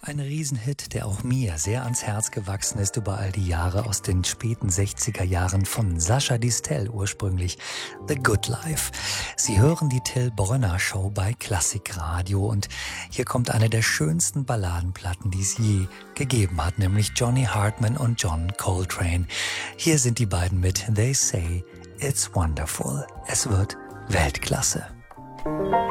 Ein Riesenhit, der auch mir sehr ans Herz gewachsen ist über all die Jahre, aus den späten 60er Jahren von Sascha Distel ursprünglich, The Good Life. Sie hören die Till Brönner Show bei Klassikradio und hier kommt eine der schönsten Balladenplatten, die es je gegeben hat, nämlich Johnny Hartman und John Coltrane. Hier sind die beiden mit They Say It's Wonderful. Es wird Weltklasse.